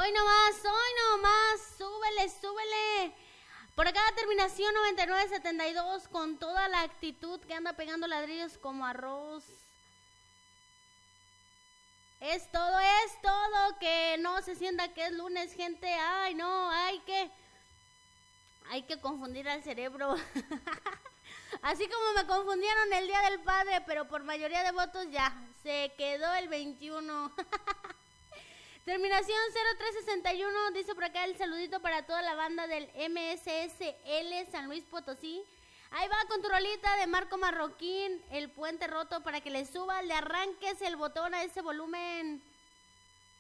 Hoy nomás, súbele. Por acá terminación 9972 con toda la actitud que anda pegando ladrillos como arroz. Es todo, que no se sienta que es lunes, gente. Ay, no, hay que confundir al cerebro. Así como me confundieron el Día del Padre, pero por mayoría de votos ya, se quedó el 21. Terminación 0361, dice por acá el saludito para toda la banda del MSSL San Luis Potosí. Ahí va con tu rolita de Marco Marroquín, El Puente Roto, para que le suba, le arranques el botón a ese volumen.